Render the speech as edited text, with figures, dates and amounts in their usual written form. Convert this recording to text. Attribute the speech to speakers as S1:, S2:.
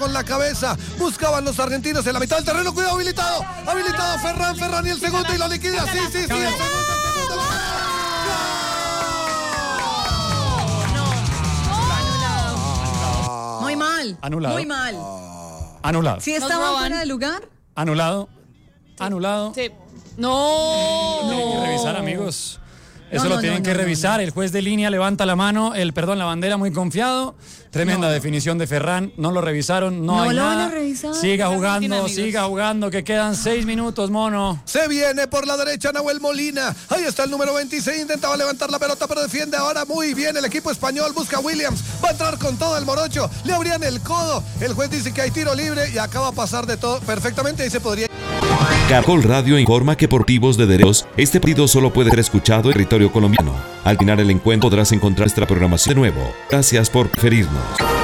S1: con la cabeza, buscaban los argentinos en la mitad del terreno, cuidado, habilitado Ferran y el segundo y lo liquida, sí, el segundo.
S2: Muy mal.
S3: Anulado.
S2: Muy mal.
S3: Anulado.
S2: ¿Sí estaba fuera de lugar?
S3: Anulado.
S4: Sí. No.
S3: Tienen que revisar, amigos. Eso
S2: No,
S3: lo
S2: no,
S3: tienen
S2: no,
S3: que
S2: no,
S3: revisar.
S2: no.
S3: El juez de línea levanta la mano, la bandera muy confiado. Tremenda definición de Ferran. No lo revisaron, no hay
S2: lo
S3: nada.
S2: van a revisar.
S3: Siga
S4: Argentina,
S3: jugando, que quedan 6 minutos, mono.
S1: Se viene por la derecha Nahuel Molina. Ahí está el número 26. Intentaba levantar la pelota, pero defiende ahora muy bien el equipo español. Busca a Williams. Va a entrar con todo el morocho. Le abrían el codo. El juez dice que hay tiro libre y acaba a pasar de todo perfectamente. Ahí se podría.
S5: Caracol Radio informa que por motivos de derechos, este partido solo puede ser escuchado en territorio colombiano. Al final el encuentro podrás encontrar nuestra programación de nuevo. Gracias por preferirnos.